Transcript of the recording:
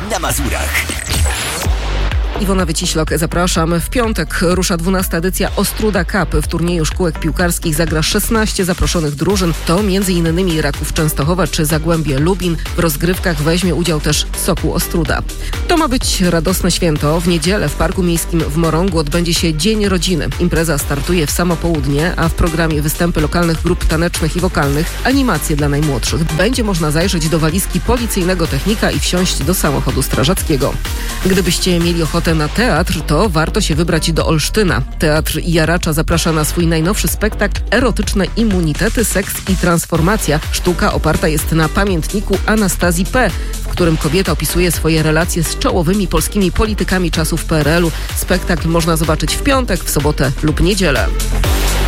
na Mazurach. Iwona Wyciślok, zapraszam. W piątek rusza 12. edycja Ostruda Cup. W turnieju szkółek piłkarskich zagra 16 zaproszonych drużyn. To m.in. Raków Częstochowa czy Zagłębie Lubin. W rozgrywkach weźmie udział też Sokół Ostruda. To ma być radosne święto. W niedzielę w Parku Miejskim w Morągu odbędzie się Dzień Rodziny. Impreza startuje w samo południe, a w programie występy lokalnych grup tanecznych i wokalnych, animacje dla najmłodszych. Będzie można zajrzeć do walizki policyjnego technika i wsiąść do samochodu strażackiego. Gdybyście mieli ochotę na teatr, to warto się wybrać do Olsztyna. Teatr Jaracza zaprasza na swój najnowszy spektakl Erotyczne immunitety, seks i transformacja. Sztuka oparta jest na pamiętniku Anastazji P., w którym kobieta opisuje swoje relacje z czołowymi polskimi politykami czasów PRL-u. Spektakl można zobaczyć w piątek, w sobotę lub niedzielę.